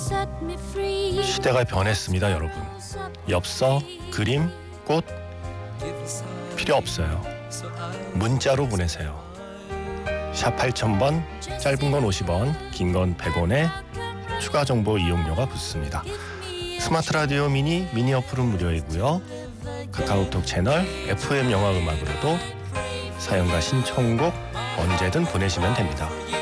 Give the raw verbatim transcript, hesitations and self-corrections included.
시대가 변했습니다, 여러분. 엽서, 그림, 꽃 필요 없어요. 문자로 보내세요. 샵 팔천 번, 짧은 건 오십 원, 긴 건 백 원에 추가 정보 이용료가 붙습니다. 스마트 라디오 미니, 미니 어플은 무료이고요. 카카오톡 채널 에프엠 영화 음악으로도 사연과 신청곡 언제든 보내시면 됩니다.